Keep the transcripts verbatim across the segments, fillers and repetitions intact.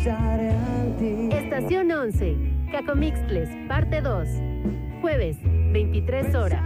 Estación once, Cacomixtles, parte dos. Jueves, veintitrés horas.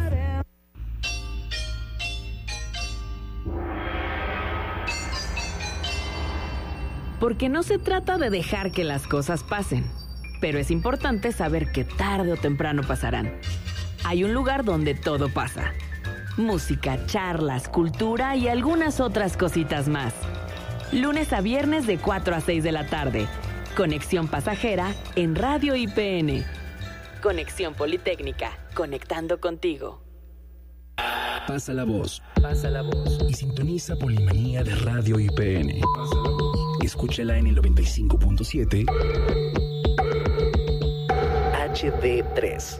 Porque no se trata de dejar que las cosas pasen, pero es importante saber que tarde o temprano pasarán. Hay un lugar donde todo pasa. Música, charlas, cultura y algunas otras cositas más. Lunes a viernes de cuatro a seis de la tarde. Conexión pasajera en Radio I P N. Conexión Politécnica, conectando contigo. Pasa la voz. Pasa la voz. Y sintoniza Polimanía de Radio I P N. Escúchala en el noventa y cinco punto siete H D tres.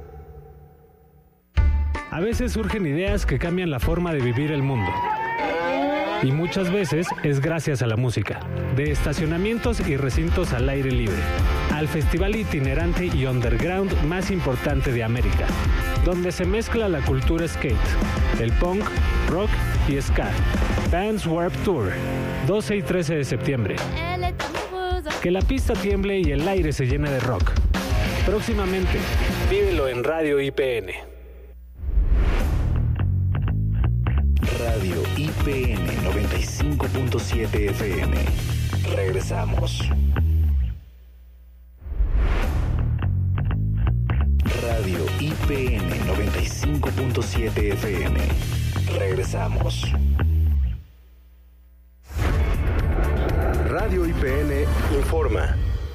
A veces surgen ideas que cambian la forma de vivir el mundo. Y muchas veces es gracias a la música. De estacionamientos y recintos al aire libre, al festival itinerante y underground más importante de América, donde se mezcla la cultura skate, el punk, rock y ska. Vans Warped Tour, doce y trece de septiembre. Que la pista tiemble y el aire se llene de rock. Próximamente, vívelo en Radio I P N. Radio I P N noventa y cinco punto siete F M. Regresamos. Radio I P N noventa y cinco punto siete F M. Regresamos. Radio I P N informa.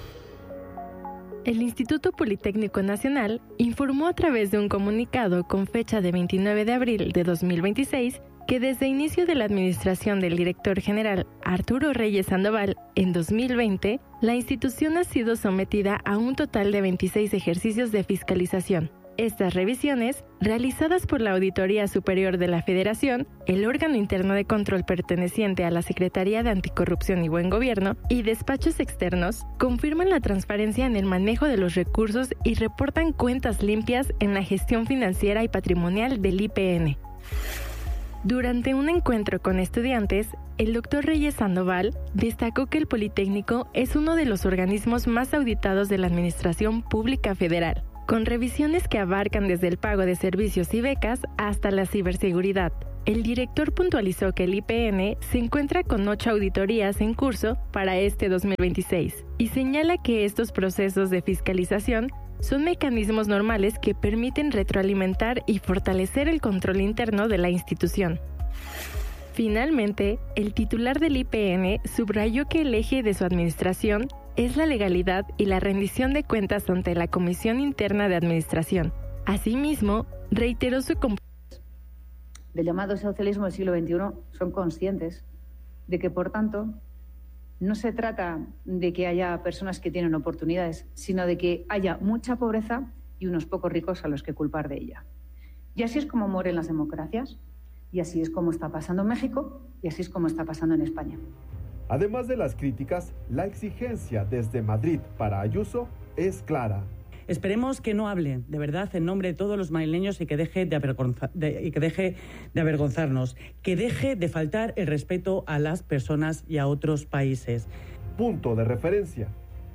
El Instituto Politécnico Nacional informó a través de un comunicado con fecha de veintinueve de abril de dos mil veintiséis que desde inicio de la administración del director general Arturo Reyes Sandoval en dos mil veinte, la institución ha sido sometida a un total de veintiséis ejercicios de fiscalización. Estas revisiones, realizadas por la Auditoría Superior de la Federación, el órgano interno de control perteneciente a la Secretaría de Anticorrupción y Buen Gobierno, y despachos externos, confirman la transparencia en el manejo de los recursos y reportan cuentas limpias en la gestión financiera y patrimonial del I P N. Durante un encuentro con estudiantes, el doctor Reyes Sandoval destacó que el Politécnico es uno de los organismos más auditados de la Administración Pública Federal, con revisiones que abarcan desde el pago de servicios y becas hasta la ciberseguridad. El director puntualizó que el I P N se encuentra con ocho auditorías en curso para este dos mil veintiséis y señala que estos procesos de fiscalización son mecanismos normales que permiten retroalimentar y fortalecer el control interno de la institución. Finalmente, el titular del I P N subrayó que el eje de su administración es la legalidad y la rendición de cuentas ante la Comisión Interna de Administración. Asimismo, reiteró su compromiso del llamado socialismo del siglo veintiuno son conscientes de que, por tanto, no se trata de que haya personas que tienen oportunidades, sino de que haya mucha pobreza y unos pocos ricos a los que culpar de ella. Y así es como mueren las democracias, y así es como está pasando en México, y así es como está pasando en España. Además de las críticas, la exigencia desde Madrid para Ayuso es clara. Esperemos que no hable, de verdad, en nombre de todos los madrileños y que deje de, avergonza, de, y que deje de avergonzarnos, que deje de faltar el respeto a las personas y a otros países. Punto de referencia.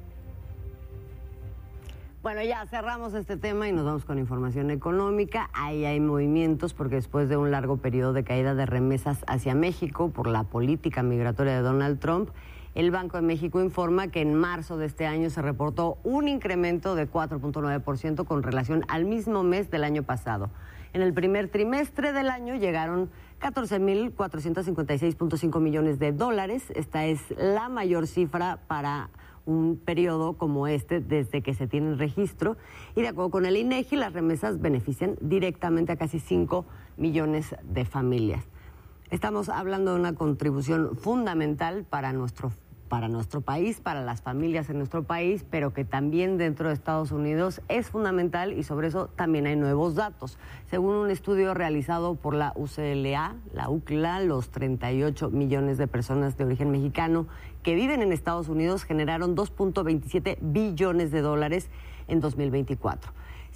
Bueno, ya cerramos este tema y nos vamos con información económica. Ahí hay movimientos porque después de un largo periodo de caída de remesas hacia México por la política migratoria de Donald Trump, el Banco de México informa que en marzo de este año se reportó un incremento de cuatro punto nueve por ciento con relación al mismo mes del año pasado. En el primer trimestre del año llegaron catorce mil cuatrocientos cincuenta y seis punto cinco millones de dólares. Esta es la mayor cifra para un periodo como este desde que se tiene registro. Y de acuerdo con el INEGI, las remesas benefician directamente a casi cinco millones de familias. Estamos hablando de una contribución fundamental para nuestro, para nuestro país, para las familias en nuestro país, pero que también dentro de Estados Unidos es fundamental y sobre eso también hay nuevos datos. Según un estudio realizado por la U C L A, la U C L A, los treinta y ocho millones de personas de origen mexicano que viven en Estados Unidos generaron dos punto veintisiete billones de dólares en dos mil veinticuatro.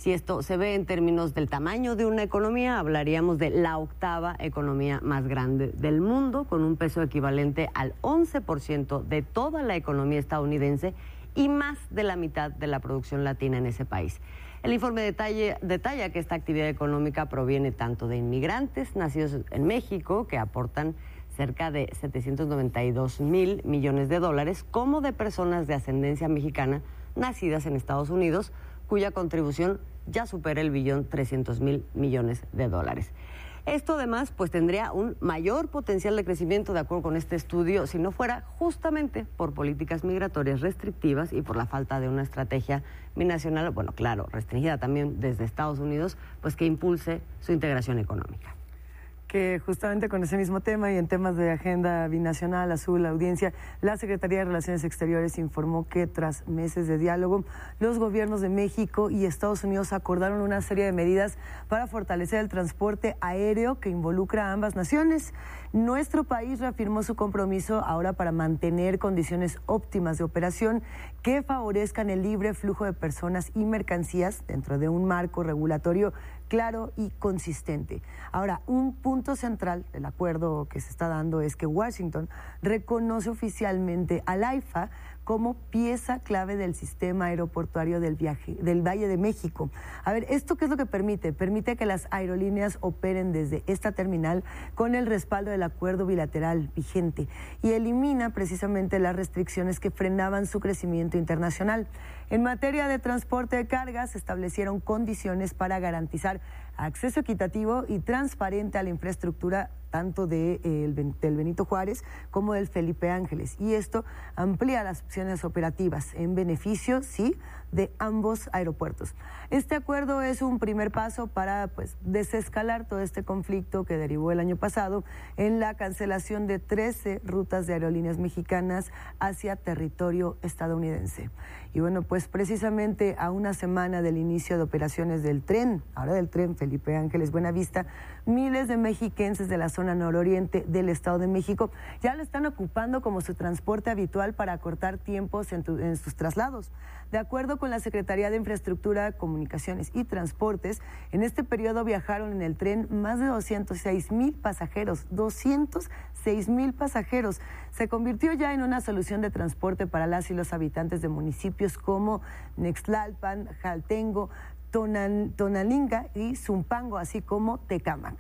Si esto se ve en términos del tamaño de una economía, hablaríamos de la octava economía más grande del mundo, con un peso equivalente al once por ciento de toda la economía estadounidense y más de la mitad de la producción latina en ese país. El informe detalle, detalla que esta actividad económica proviene tanto de inmigrantes nacidos en México, que aportan cerca de setecientos noventa y dos mil millones de dólares, como de personas de ascendencia mexicana nacidas en Estados Unidos, cuya contribución ya supera el billón trescientos mil millones de dólares. Esto además pues tendría un mayor potencial de crecimiento, de acuerdo con este estudio, si no fuera justamente por políticas migratorias restrictivas y por la falta de una estrategia binacional, bueno, claro, restringida también desde Estados Unidos, pues que impulse su integración económica. Que justamente con ese mismo tema y en temas de agenda binacional, azul, la audiencia, la Secretaría de Relaciones Exteriores informó que tras meses de diálogo, los gobiernos de México y Estados Unidos acordaron una serie de medidas para fortalecer el transporte aéreo que involucra a ambas naciones. Nuestro país reafirmó su compromiso ahora para mantener condiciones óptimas de operación que favorezcan el libre flujo de personas y mercancías dentro de un marco regulatorio claro y consistente. Ahora, un punto central del acuerdo que se está dando es que Washington reconoce oficialmente al AIFA como pieza clave del sistema aeroportuario del, viaje, del Valle de México. A ver, ¿esto qué es lo que permite? Permite que las aerolíneas operen desde esta terminal con el respaldo del acuerdo bilateral vigente y elimina precisamente las restricciones que frenaban su crecimiento internacional. En materia de transporte de cargas, se establecieron condiciones para garantizar acceso equitativo y transparente a la infraestructura tanto de, eh, el, del Benito Juárez como del Felipe Ángeles. Y esto amplía las opciones operativas en beneficio, sí, de ambos aeropuertos. Este acuerdo es un primer paso para pues, desescalar todo este conflicto que derivó el año pasado en la cancelación de trece rutas de aerolíneas mexicanas hacia territorio estadounidense. Y bueno, pues precisamente a una semana del inicio de operaciones del tren, ahora del tren Felipe Ángeles Buenavista, miles de mexiquenses de la zona nororiente del Estado de México ya lo están ocupando como su transporte habitual para acortar tiempos en, tu, en sus traslados. De acuerdo con la Secretaría de Infraestructura, Comunicaciones y Transportes, en este periodo viajaron en el tren más de doscientos seis mil pasajeros, doscientos seis mil pasajeros. Se convirtió ya en una solución de transporte para las y los habitantes de municipios como Nextlalpan, Jaltengo, Tonan, Tonalinga y Zumpango, así como Tecámac.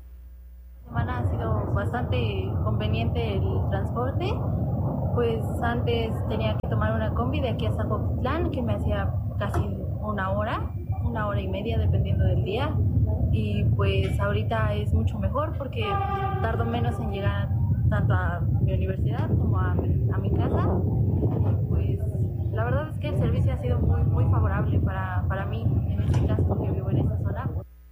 Esta semana ha sido bastante conveniente el transporte. Pues antes tenía que tomar una combi de aquí a Zapotlán, que me hacía casi una hora, una hora y media, dependiendo del día. Y pues ahorita es mucho mejor porque tardo menos en llegar tanto a mi universidad como a mi, a mi casa. Pues la verdad es que el servicio ha sido muy, muy favorable para, para mí, en este caso que vivo en esta zona.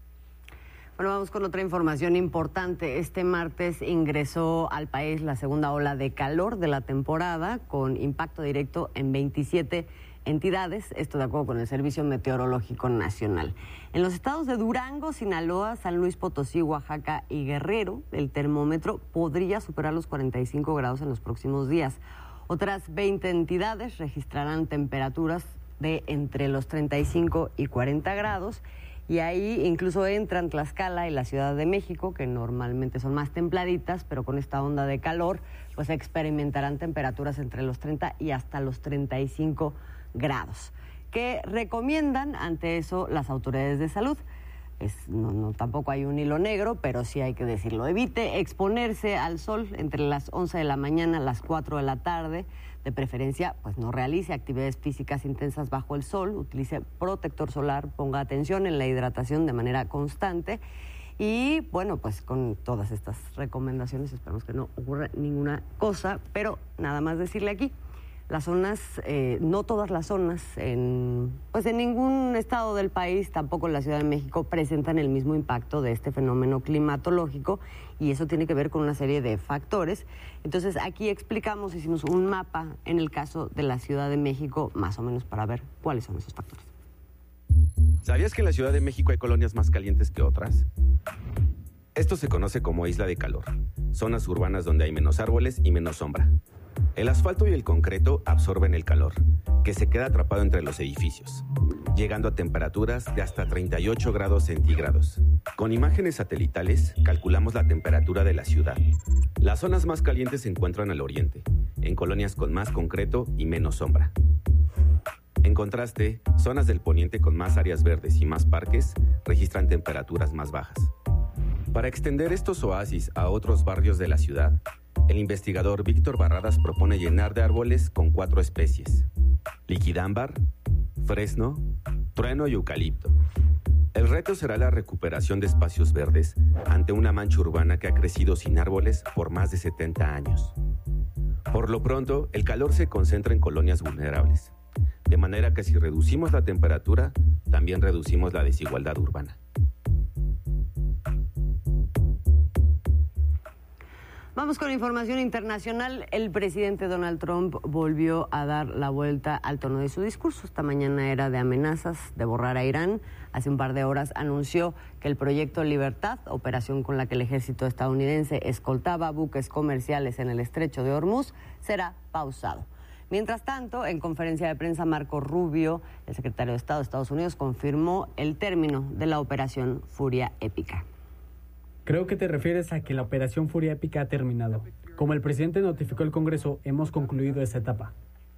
Bueno, vamos con otra información importante. Este martes ingresó al país la segunda ola de calor de la temporada, con impacto directo en veintisiete entidades, esto de acuerdo con el Servicio Meteorológico Nacional. En los estados de Durango, Sinaloa, San Luis Potosí, Oaxaca y Guerrero, el termómetro podría superar los cuarenta y cinco grados en los próximos días. Otras veinte entidades registrarán temperaturas de entre los treinta y cinco y cuarenta grados. Y ahí incluso entran Tlaxcala y la Ciudad de México, que normalmente son más templaditas, pero con esta onda de calor, pues experimentarán temperaturas entre los treinta y hasta los treinta y cinco grados. ¿Qué recomiendan ante eso las autoridades de salud? Es, no, no, tampoco hay un hilo negro, pero sí hay que decirlo. Evite exponerse al sol entre las once de la mañana a las cuatro de la tarde. De preferencia, pues no realice actividades físicas intensas bajo el sol, utilice protector solar, ponga atención en la hidratación de manera constante y, bueno, pues con todas estas recomendaciones esperamos que no ocurra ninguna cosa, pero nada más decirle aquí, las zonas, eh, no todas las zonas, en, pues en ningún estado del país, tampoco en la Ciudad de México, presentan el mismo impacto de este fenómeno climatológico y eso tiene que ver con una serie de factores. Entonces aquí explicamos, hicimos un mapa en el caso de la Ciudad de México, más o menos para ver cuáles son esos factores. ¿Sabías que en la Ciudad de México hay colonias más calientes que otras? Esto se conoce como isla de calor, zonas urbanas donde hay menos árboles y menos sombra. El asfalto y el concreto absorben el calor, que se queda atrapado entre los edificios, llegando a temperaturas de hasta treinta y ocho grados centígrados. Con imágenes satelitales, calculamos la temperatura de la ciudad. Las zonas más calientes se encuentran al oriente, en colonias con más concreto y menos sombra. En contraste, zonas del poniente con más áreas verdes y más parques registran temperaturas más bajas. Para extender estos oasis a otros barrios de la ciudad, el investigador Víctor Barradas propone llenar de árboles con cuatro especies: liquidámbar, fresno, trueno y eucalipto. El reto será la recuperación de espacios verdes ante una mancha urbana que ha crecido sin árboles por más de setenta años. Por lo pronto, el calor se concentra en colonias vulnerables, de manera que si reducimos la temperatura, también reducimos la desigualdad urbana. Vamos con información internacional. El presidente Donald Trump volvió a dar la vuelta al tono de su discurso. Esta mañana era de amenazas de borrar a Irán. Hace un par de horas anunció que el proyecto Libertad, operación con la que el ejército estadounidense escoltaba buques comerciales en el estrecho de Hormuz, será pausado. Mientras tanto, en conferencia de prensa, Marco Rubio, el secretario de Estado de Estados Unidos, confirmó el término de la operación Furia Épica. Creo que te refieres a que la operación Furia Épica ha terminado. Como el presidente notificó al Congreso, hemos concluido esa etapa.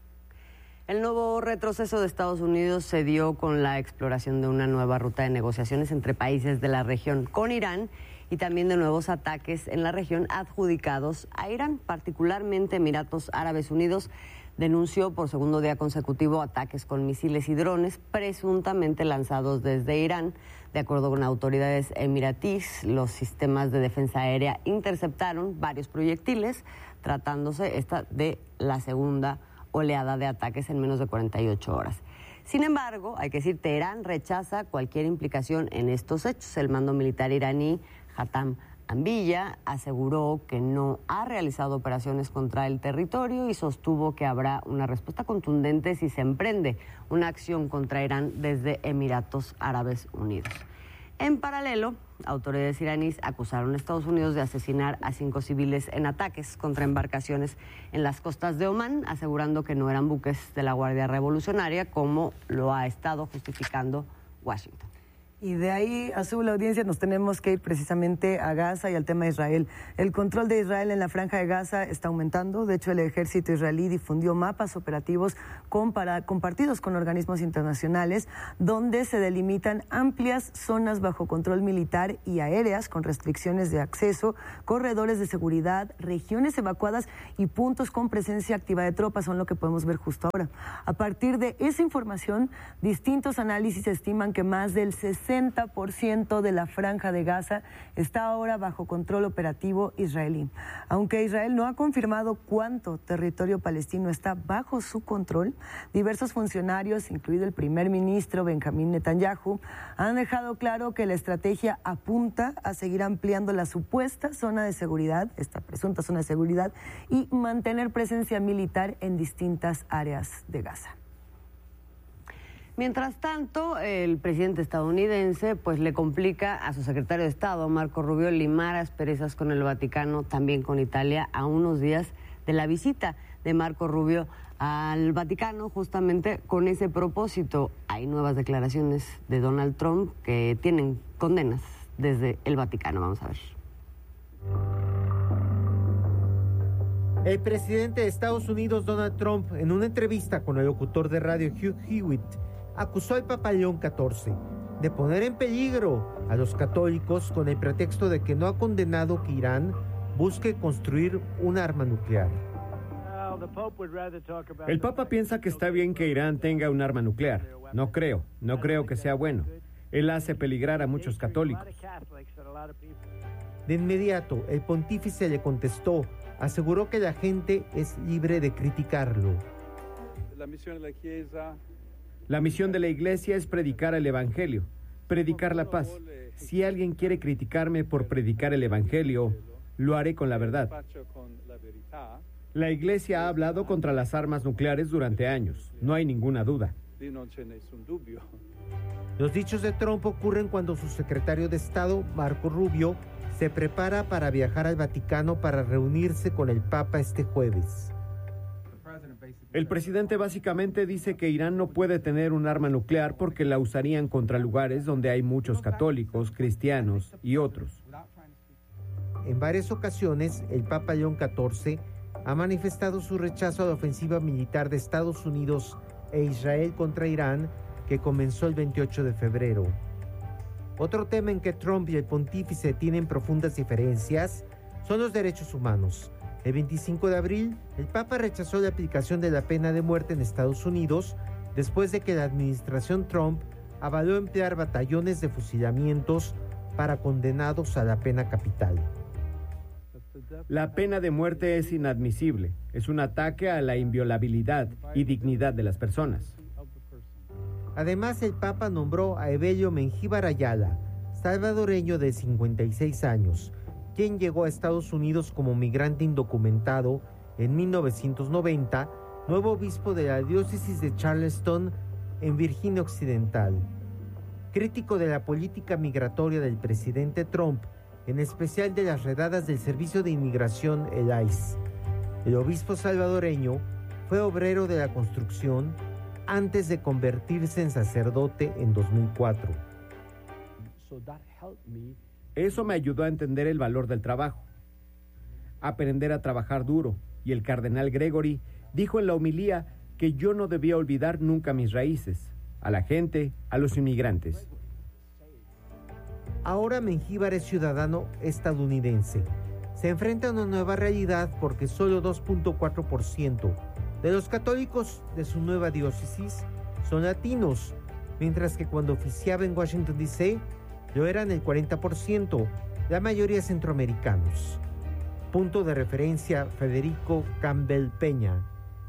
El nuevo retroceso de Estados Unidos se dio con la exploración de una nueva ruta de negociaciones entre países de la región con Irán y también de nuevos ataques en la región adjudicados a Irán, particularmente Emiratos Árabes Unidos denunció por segundo día consecutivo ataques con misiles y drones presuntamente lanzados desde Irán. De acuerdo con autoridades emiratíes, los sistemas de defensa aérea interceptaron varios proyectiles, tratándose esta de la segunda oleada de ataques en menos de cuarenta y ocho horas. Sin embargo, hay que decir, Teherán rechaza cualquier implicación en estos hechos. El mando militar iraní, Hatam Ambilla, aseguró que no ha realizado operaciones contra el territorio y sostuvo que habrá una respuesta contundente si se emprende una acción contra Irán desde Emiratos Árabes Unidos. En paralelo, autoridades iraníes acusaron a Estados Unidos de asesinar a cinco civiles en ataques contra embarcaciones en las costas de Omán, asegurando que no eran buques de la Guardia Revolucionaria, como lo ha estado justificando Washington. Y de ahí, Azul, la audiencia, nos tenemos que ir precisamente a Gaza y al tema de Israel. El control de Israel en la franja de Gaza está aumentando. De hecho, el ejército israelí difundió mapas operativos compara- compartidos con organismos internacionales donde se delimitan amplias zonas bajo control militar y aéreas con restricciones de acceso, corredores de seguridad, regiones evacuadas y puntos con presencia activa de tropas. Son lo que podemos ver justo ahora. A partir de esa información, distintos análisis estiman que más del sesenta por ciento de la franja de Gaza está ahora bajo control operativo israelí. Aunque Israel no ha confirmado cuánto territorio palestino está bajo su control, diversos funcionarios, incluido el primer ministro Benjamín Netanyahu, han dejado claro que la estrategia apunta a seguir ampliando la supuesta zona de seguridad, esta presunta zona de seguridad, y mantener presencia militar en distintas áreas de Gaza. Mientras tanto, el presidente estadounidense pues le complica a su secretario de Estado, Marco Rubio, limar asperezas con el Vaticano, también con Italia, a unos días de la visita de Marco Rubio al Vaticano, justamente con ese propósito. Hay nuevas declaraciones de Donald Trump que tienen condenas desde el Vaticano. Vamos a ver. El presidente de Estados Unidos, Donald Trump, en una entrevista con el locutor de radio Hugh Hewitt, acusó al Papa León catorce de poner en peligro a los católicos con el pretexto de que no ha condenado que Irán busque construir un arma nuclear. El Papa piensa que está bien que Irán tenga un arma nuclear. No creo, no creo que sea bueno. Él hace peligrar a muchos católicos. De inmediato, el pontífice le contestó, aseguró que la gente es libre de criticarlo. La misión de la Iglesia es predicar el Evangelio, predicar la paz. Si alguien quiere criticarme por predicar el Evangelio, lo haré con la verdad. La Iglesia ha hablado contra las armas nucleares durante años, no hay ninguna duda. Los dichos de Trump ocurren cuando su secretario de Estado, Marco Rubio, se prepara para viajar al Vaticano para reunirse con el Papa este jueves. El presidente básicamente dice que Irán no puede tener un arma nuclear porque la usarían contra lugares donde hay muchos católicos, cristianos y otros. En varias ocasiones, el Papa León catorce ha manifestado su rechazo a la ofensiva militar de Estados Unidos e Israel contra Irán, que comenzó el veintiocho de febrero. Otro tema en que Trump y el pontífice tienen profundas diferencias son los derechos humanos. El veinticinco de abril, el Papa rechazó la aplicación de la pena de muerte en Estados Unidos después de que la administración Trump avaló emplear batallones de fusilamientos para condenados a la pena capital. La pena de muerte es inadmisible. Es un ataque a la inviolabilidad y dignidad de las personas. Además, el Papa nombró a Evelio Mengíbar Ayala, salvadoreño de cincuenta y seis años, quien llegó a Estados Unidos como migrante indocumentado en mil novecientos noventa, nuevo obispo de la diócesis de Charleston, en Virginia Occidental. Crítico de la política migratoria del presidente Trump, en especial de las redadas del Servicio de Inmigración, el ICE. El obispo salvadoreño fue obrero de la construcción antes de convertirse en sacerdote en dos mil cuatro. Eso me ayudó a entender el valor del trabajo, aprender a trabajar duro, y el cardenal Gregory dijo en la homilía que yo no debía olvidar nunca mis raíces, a la gente, a los inmigrantes. Ahora Mengíbar es ciudadano estadounidense. Se enfrenta a una nueva realidad porque solo dos punto cuatro por ciento de los católicos de su nueva diócesis son latinos, mientras que cuando oficiaba en Washington D C lo eran el cuarenta por ciento, la mayoría centroamericanos. Punto de referencia, Federico Campbell Peña.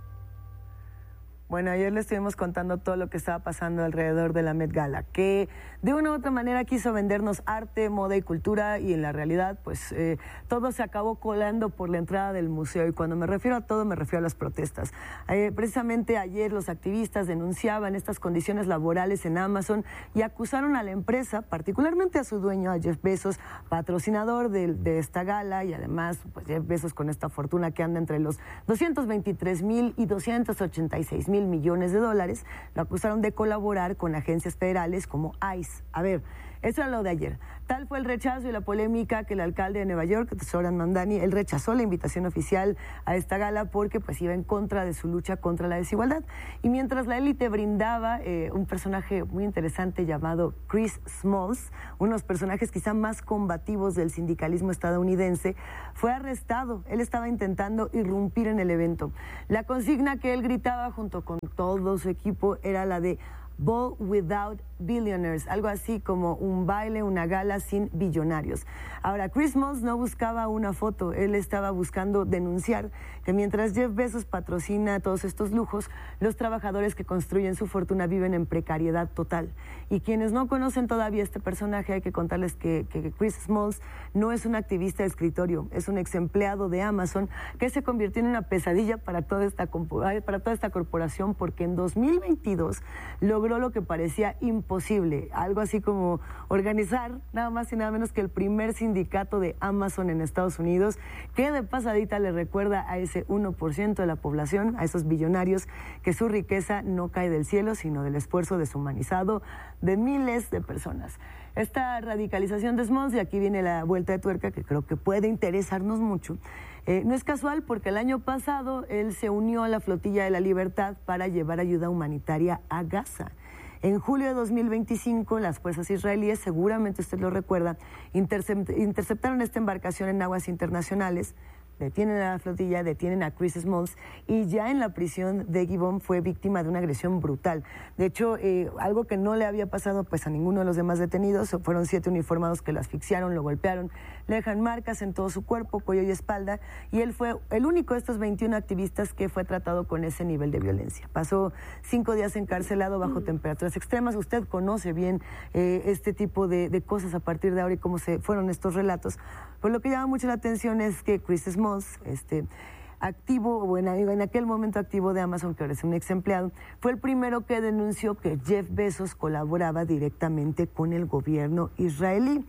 Bueno, ayer les estuvimos contando todo lo que estaba pasando alrededor de la Met Gala, que de una u otra manera quiso vendernos arte, moda y cultura, y en la realidad, pues, eh, todo se acabó colando por la entrada del museo. Y cuando me refiero a todo, me refiero a las protestas. Eh, precisamente ayer los activistas denunciaban estas condiciones laborales en Amazon y acusaron a la empresa, particularmente a su dueño, a Jeff Bezos, patrocinador de, de esta gala, y además, pues, Jeff Bezos con esta fortuna que anda entre los doscientos veintitrés mil y doscientos ochenta y seis mil millones de dólares, lo acusaron de colaborar con agencias federales como ICE. A ver, eso era lo de ayer. Tal fue el rechazo y la polémica que el alcalde de Nueva York, Zoran Mamdani, él rechazó la invitación oficial a esta gala porque pues iba en contra de su lucha contra la desigualdad. Y mientras la élite brindaba eh, un personaje muy interesante llamado Chris Smalls, uno de los personajes quizá más combativos del sindicalismo estadounidense, fue arrestado. Él estaba intentando irrumpir en el evento. La consigna que él gritaba junto con todo su equipo era la de Ball Without Billionaires, algo así como un baile, una gala sin billonarios. Ahora, Chris Smalls no buscaba una foto, él estaba buscando denunciar que mientras Jeff Bezos patrocina todos estos lujos, los trabajadores que construyen su fortuna viven en precariedad total. Y quienes no conocen todavía este personaje, hay que contarles que, que Chris Smalls no es un activista de escritorio, es un ex empleado de Amazon que se convirtió en una pesadilla para toda esta, para toda esta corporación, porque en dos mil veintidós logró lo que parecía imposible, algo así como organizar nada más y nada menos que el primer sindicato de Amazon en Estados Unidos, que de pasadita le recuerda a ese uno por ciento de la población, a esos billonarios, que su riqueza no cae del cielo, sino del esfuerzo deshumanizado de miles de personas. Esta radicalización de Smalls, y aquí viene la vuelta de tuerca que creo que puede interesarnos mucho, eh, no es casual porque el año pasado él se unió a la Flotilla de la Libertad para llevar ayuda humanitaria a Gaza. En julio de dos mil veinticinco, las fuerzas israelíes, seguramente usted lo recuerda, intercept- interceptaron esta embarcación en aguas internacionales, detienen a la flotilla, detienen a Chris Smalls, y ya en la prisión de Gibón fue víctima de una agresión brutal. De hecho, eh, algo que no le había pasado pues a ninguno de los demás detenidos, fueron siete uniformados que lo asfixiaron, lo golpearon, le dejan marcas en todo su cuerpo, cuello y espalda, y él fue el único de estos veintiún activistas que fue tratado con ese nivel de violencia. Pasó cinco días encarcelado bajo temperaturas extremas. Usted conoce bien eh, este tipo de, de cosas a partir de ahora y cómo se fueron estos relatos. Pero lo que llama mucho la atención es que Chris Smalls, este, activo, o en, en aquel momento activo de Amazon, que ahora es un ex empleado, fue el primero que denunció que Jeff Bezos colaboraba directamente con el gobierno israelí.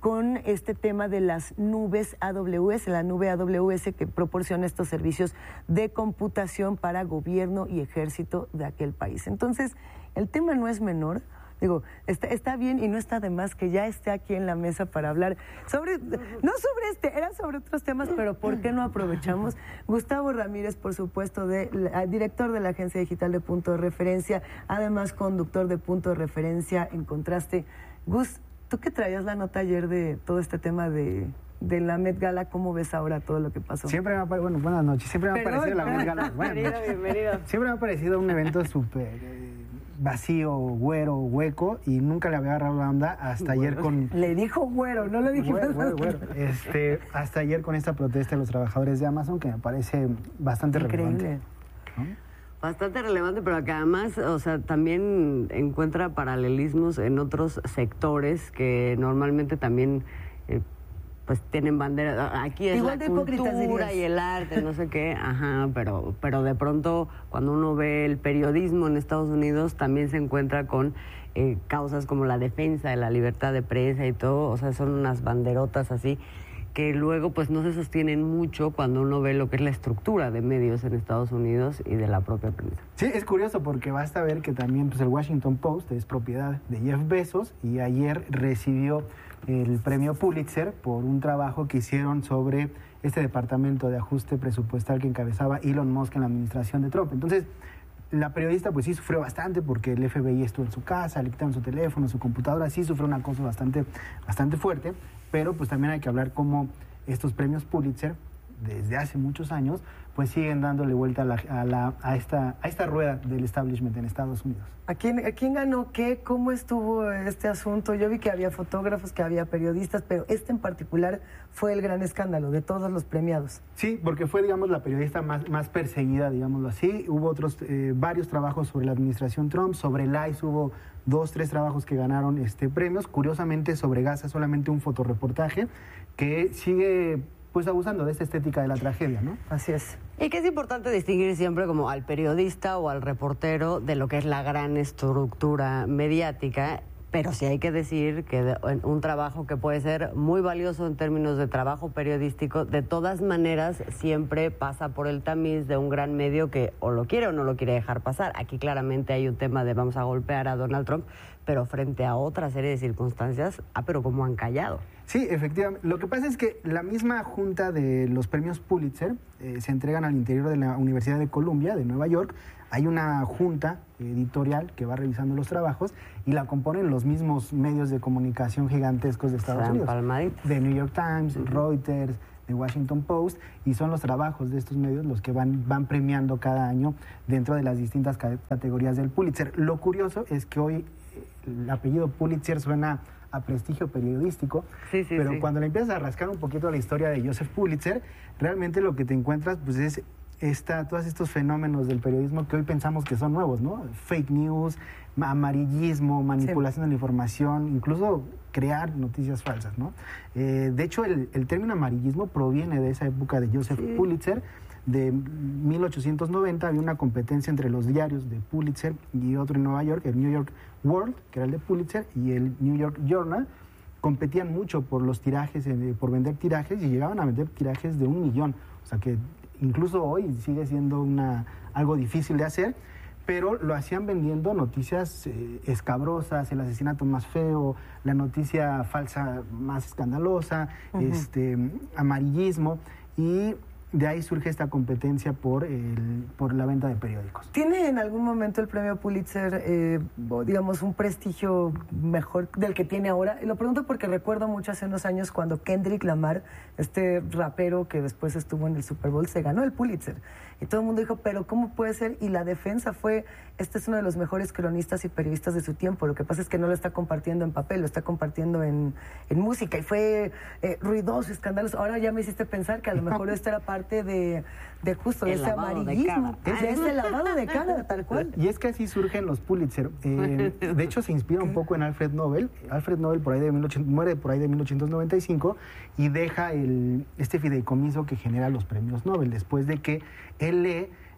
con este tema de las nubes A W S, la nube A W S que proporciona estos servicios de computación para gobierno y ejército de aquel país. Entonces, el tema no es menor. Digo, está, está bien y no está de más que ya esté aquí en la mesa para hablar sobre, no sobre este, era sobre otros temas, pero ¿por qué no aprovechamos? Gustavo Ramírez, por supuesto, de, la, director de la Agencia Digital de Punto de Referencia, además conductor de Punto de Referencia en Contraste. Gus, tú que traías la nota ayer de todo este tema de... de la Met Gala, ¿cómo ves ahora todo lo que pasó? Siempre me ha parecido, bueno, buenas noches, siempre me ha Perdón, parecido la Met Gala, bienvenido, bienvenido. Siempre me ha parecido un evento súper eh, vacío, güero, hueco, y nunca le había agarrado la onda hasta ayer con... Le dijo güero, no le dije güero, güero, güero. Este, hasta ayer con esta protesta de los trabajadores de Amazon, que me parece bastante Increíble. relevante. ¿No? Bastante relevante, pero que además, o sea, también encuentra paralelismos en otros sectores que normalmente también... Eh, pues tienen bandera, aquí es Igual la de cultura dirías. y el arte, no sé qué, ajá, pero, pero de pronto cuando uno ve el periodismo en Estados Unidos también se encuentra con eh, causas como la defensa de la libertad de prensa y todo, o sea, son unas banderotas así que luego pues no se sostienen mucho cuando uno ve lo que es la estructura de medios en Estados Unidos y de la propia prensa. Sí, es curioso porque basta ver que también pues, el Washington Post es propiedad de Jeff Bezos y ayer recibió el premio Pulitzer por un trabajo que hicieron sobre este departamento de ajuste presupuestal que encabezaba Elon Musk en la administración de Trump. Entonces, la periodista pues sí sufrió bastante porque el F B I estuvo en su casa, le quitaron su teléfono, su computadora, sí sufrió un acoso bastante, bastante fuerte, pero pues también hay que hablar cómo estos premios Pulitzer, desde hace muchos años, pues siguen dándole vuelta a, la, a, la, a, esta, a esta rueda del establishment en Estados Unidos. ¿A quién, ¿A quién ganó qué? ¿Cómo estuvo este asunto? Yo vi que había fotógrafos, que había periodistas, pero este en particular fue el gran escándalo de todos los premiados. Sí, porque fue, digamos, la periodista más, más perseguida, digámoslo así. Hubo otros, eh, varios trabajos sobre la administración Trump, sobre el I C E hubo dos, tres trabajos que ganaron este, premios. Curiosamente, sobre Gaza solamente un fotoreportaje que sigue... pues abusando de esta estética de la tragedia, ¿no? Así es. Y que es importante distinguir siempre como al periodista o al reportero de lo que es la gran estructura mediática, pero sí hay que decir que de, un trabajo que puede ser muy valioso en términos de trabajo periodístico, de todas maneras siempre pasa por el tamiz de un gran medio que o lo quiere o no lo quiere dejar pasar. Aquí claramente hay un tema de vamos a golpear a Donald Trump, pero frente a otra serie de circunstancias, ah, pero como han callado. Sí, efectivamente. Lo que pasa es que la misma junta de los premios Pulitzer eh, se entregan al interior de la Universidad de Columbia, de Nueva York. Hay una junta editorial que va revisando los trabajos y la componen los mismos medios de comunicación gigantescos de Estados Unidos. De New York Times, uh-huh. Reuters, de Washington Post, y son los trabajos de estos medios los que van, van premiando cada año dentro de las distintas categorías del Pulitzer. Lo curioso es que hoy el apellido Pulitzer suena a prestigio periodístico, sí, sí, pero sí. cuando le empiezas a rascar un poquito la historia de Joseph Pulitzer, realmente lo que te encuentras pues es esta, todos estos fenómenos del periodismo que hoy pensamos que son nuevos, ¿no? Fake news, amarillismo, manipulación sí. de la información, incluso crear noticias falsas, ¿no? Eh, de hecho, el, el término amarillismo proviene de esa época de Joseph sí. Pulitzer. De mil ochocientos noventa había una competencia entre los diarios de Pulitzer y otro en Nueva York, el New York World, que era el de Pulitzer, y el New York Journal. Competían mucho por los tirajes, eh, por vender tirajes, y llegaban a vender tirajes de un millón. O sea que incluso hoy sigue siendo una, algo difícil de hacer, pero lo hacían vendiendo noticias eh, escabrosas, el asesinato más feo, la noticia falsa más escandalosa, uh-huh. este, amarillismo, y de ahí surge esta competencia por, el, por la venta de periódicos. ¿Tiene en algún momento el premio Pulitzer, eh, digamos, un prestigio mejor del que tiene ahora? Lo pregunto porque recuerdo mucho hace unos años cuando Kendrick Lamar, este rapero que después estuvo en el Super Bowl, se ganó el Pulitzer. Y todo el mundo dijo, pero ¿cómo puede ser? Y la defensa fue, este es uno de los mejores cronistas y periodistas de su tiempo. Lo que pasa es que no lo está compartiendo en papel, lo está compartiendo en, en música. Y fue eh, ruidoso, escandaloso. Ahora ya me hiciste pensar que a lo mejor esta era parte de, de justo de ese amarillismo. De es ese lavado de cara, tal cual. Y es que así surgen los Pulitzer. Eh, de hecho, se inspira un poco en Alfred Nobel. Alfred Nobel por ahí de mil ochocientos, muere por ahí de mil ochocientos noventa y cinco y deja el, este fideicomiso que genera los premios Nobel, después de que él lee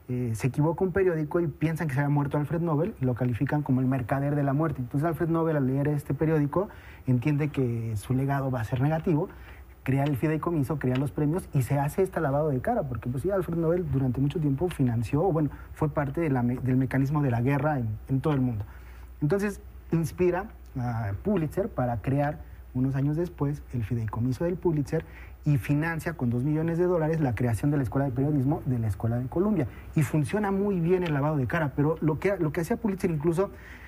eh, se equivoca un periódico y piensan que se había muerto Alfred Nobel y lo califican como el mercader de la muerte. Entonces Alfred Nobel, al leer este periódico, entiende que su legado va a ser negativo, crea el fideicomiso, crea los premios y se hace este lavado de cara, porque pues sí, Alfred Nobel durante mucho tiempo financió, o bueno, fue parte de la, del mecanismo de la guerra en, en todo el mundo. Entonces inspira a Pulitzer para crear, unos años después, el fideicomiso del Pulitzer y financia con dos millones de dólares la creación de la Escuela de Periodismo de la Escuela de Columbia. Y funciona muy bien el lavado de cara, pero lo que, lo que hacía Pulitzer incluso,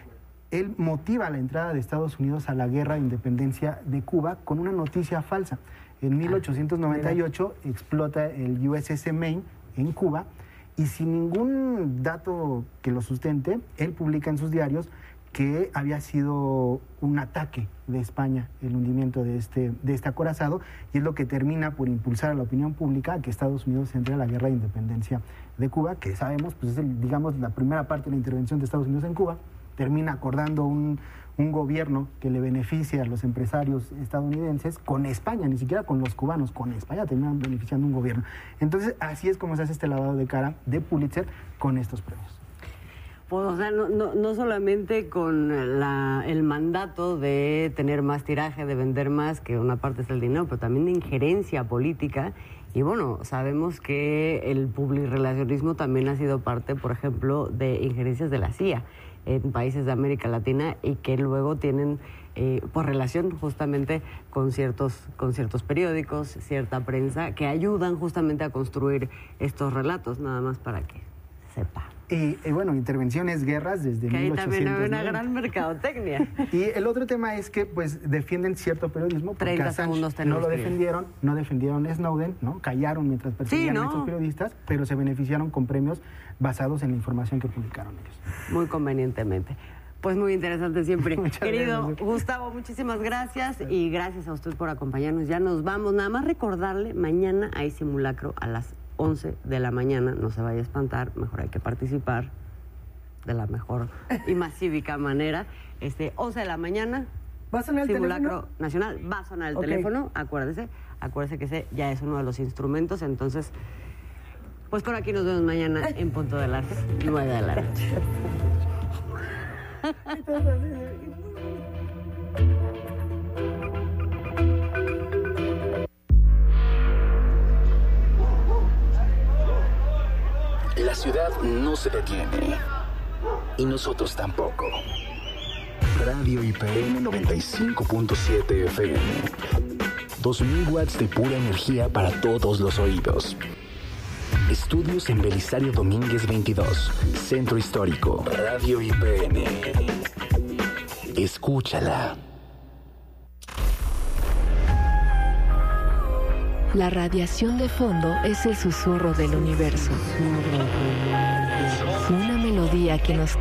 él motiva la entrada de Estados Unidos a la guerra de independencia de Cuba con una noticia falsa. En mil ochocientos noventa y ocho ah, explota el U S S Maine en Cuba y sin ningún dato que lo sustente, él publica en sus diarios que había sido un ataque de España el hundimiento de este, de este acorazado, y es lo que termina por impulsar a la opinión pública a que Estados Unidos entre a la guerra de independencia de Cuba, que sabemos, pues es el, digamos, la primera parte de la intervención de Estados Unidos en Cuba, termina acordando un, un gobierno que le beneficia a los empresarios estadounidenses con España, ni siquiera con los cubanos, con España terminan beneficiando un gobierno. Entonces, así es como se hace este lavado de cara de Pulitzer con estos premios. Pues, o sea, no, no, no solamente con la, el mandato de tener más tiraje, de vender más, que una parte es el dinero, pero también de injerencia política. Y bueno, sabemos que el publirelacionismo también ha sido parte, por ejemplo, de injerencias de la C I A en países de América Latina y que luego tienen eh, pues relación justamente con ciertos, con ciertos periódicos, cierta prensa, que ayudan justamente a construir estos relatos, nada más para que sepa. Y, y bueno, intervenciones, guerras desde que ahí mil ochocientos. También hay una gran mercadotecnia. Y el otro tema es que pues defienden cierto periodismo, porque treinta Assange segundos no lo que defendieron, no defendieron a Snowden, ¿no? Callaron mientras perseguían sí, ¿no? a estos periodistas, pero se beneficiaron con premios basados en la información que publicaron ellos. Muy convenientemente. Pues muy interesante siempre. Querido gracias. Gustavo, muchísimas gracias y gracias a usted por acompañarnos. Ya nos vamos. Nada más recordarle, mañana hay simulacro a las once de la mañana, no se vaya a espantar, mejor hay que participar de la mejor y más cívica manera. Este, once de la mañana, ¿va a sonar el simulacro teléfono? nacional, va a sonar el Okay. teléfono, acuérdese, acuérdese que ese ya es uno de los instrumentos, entonces, pues por aquí nos vemos mañana en punto de las nueve de la noche. La ciudad no se detiene. Y nosotros tampoco. Radio I P N noventa y cinco punto siete F M. dos mil watts de pura energía para todos los oídos. Estudios en Belisario Domínguez veintidós. Centro Histórico. Radio I P N. Escúchala. La radiación de fondo es el susurro del universo. Una melodía que nos